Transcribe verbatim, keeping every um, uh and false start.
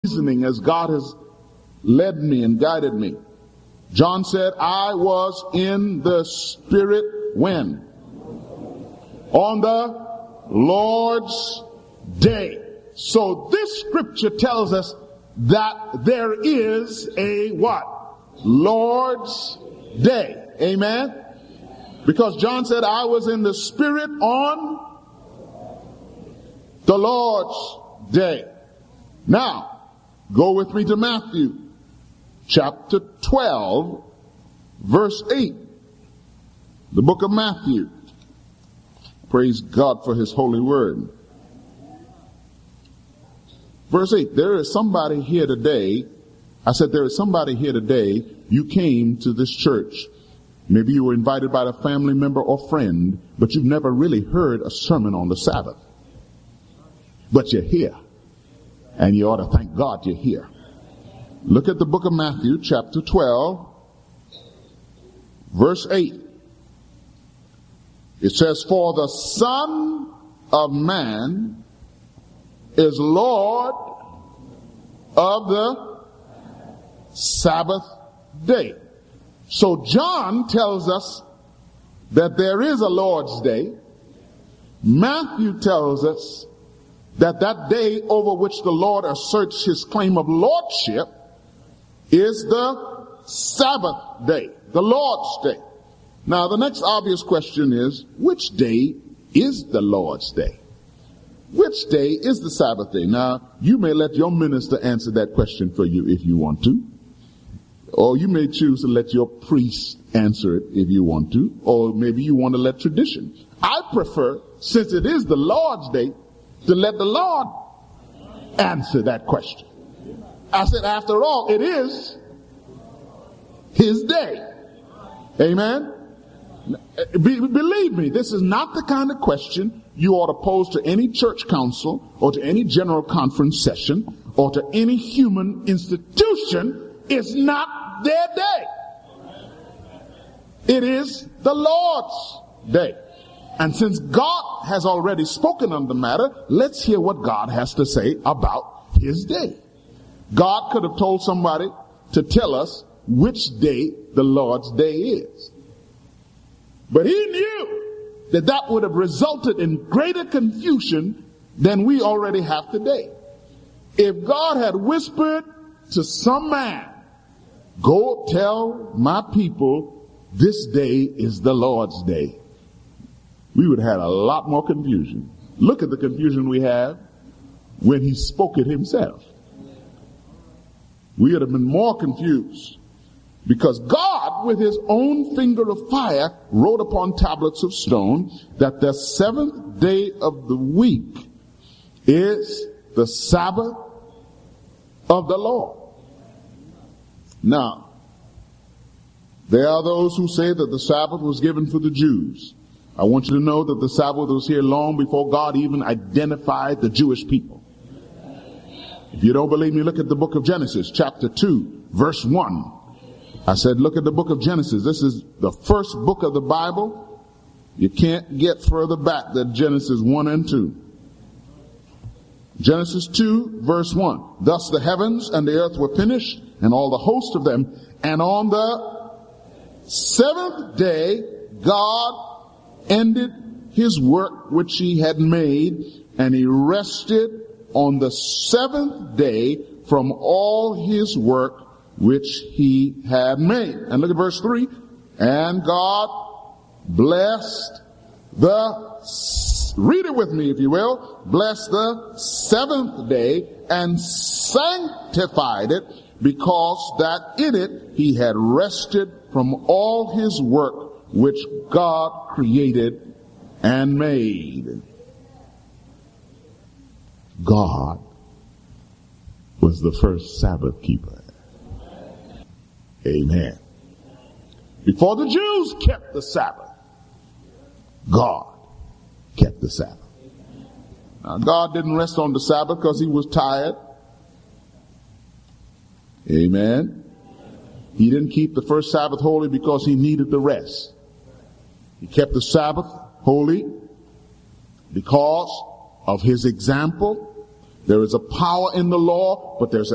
reasoning as God has led me and guided me. John said, I was in the Spirit when? On the Lord's day. So this scripture tells us that there is a what? Lord's day. Amen? Because John said, I was in the Spirit on the Lord's day. Now, go with me to Matthew chapter twelve, verse eight. The book of Matthew. Praise God for his holy word. Verse eight, there is somebody here today. I said there is somebody here today. You came to this church. Maybe you were invited by a family member or friend, but you've never really heard a sermon on the Sabbath. But you're here. And you ought to thank God you're here. Look at the book of Matthew, chapter twelve, verse eight. It says, for the Son of Man is Lord of the Sabbath day. So John tells us that there is a Lord's day. Matthew tells us that that day over which the Lord asserts his claim of lordship is the Sabbath day, the Lord's day. Now the next obvious question is, which day is the Lord's day? Which day is the Sabbath day? Now, you may let your minister answer that question for you if you want to. Or you may choose to let your priest answer it if you want to. Or maybe you want to let tradition. I prefer, since it is the Lord's day, to let the Lord answer that question. I said, after all, it is his day. Amen? Be, believe me, this is not the kind of question you ought to pose to any church council or to any general conference session or to any human institution. It's not their day. It is the Lord's day. And since God has already spoken on the matter, let's hear what God has to say about his day. God could have told somebody to tell us which day the Lord's day is. But he knew that that would have resulted in greater confusion than we already have today. If God had whispered to some man, go tell my people this day is the Lord's day, we would have had a lot more confusion. Look at the confusion we have when he spoke it himself. We would have been more confused. Because God, with his own finger of fire, wrote upon tablets of stone that the seventh day of the week is the Sabbath of the Lord. Now, there are those who say that the Sabbath was given for the Jews. I want you to know that the Sabbath was here long before God even identified the Jewish people. If you don't believe me, look at the book of Genesis, chapter two, verse one. I said, look at the book of Genesis. This is the first book of the Bible. You can't get further back than Genesis one and two. Genesis two, verse one. Thus the heavens and the earth were finished, and all the host of them. And on the seventh day, God ended his work which he had made, and he rested on the seventh day from all his work which he had made. And look at verse three. And God blessed the, read it with me if you will, blessed the seventh day and sanctified it, because that in it he had rested from all his work which God created and made. God was the first Sabbath keeper. Amen. Before the Jews kept the Sabbath, God kept the Sabbath. Now, God didn't rest on the Sabbath because he was tired. Amen. He didn't keep the first Sabbath holy because he needed the rest. He kept the Sabbath holy because of his example. There is a power in the law, but there's